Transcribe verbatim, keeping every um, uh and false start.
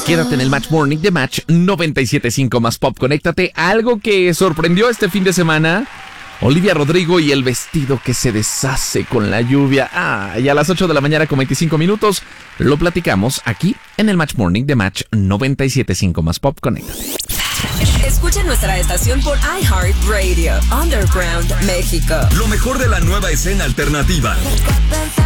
Quédate en el Match Morning de Match noventa y siete punto cinco más Pop. Conéctate. Algo que sorprendió este fin de semana. Olivia Rodrigo y el vestido que se deshace con la lluvia. Ah, y a las ocho de la mañana con veinticinco minutos lo platicamos aquí en el Match Morning de Match noventa y siete punto cinco más Pop. Conéctate. Escucha nuestra estación por iHeartRadio, Underground, México. Lo mejor de la nueva escena alternativa.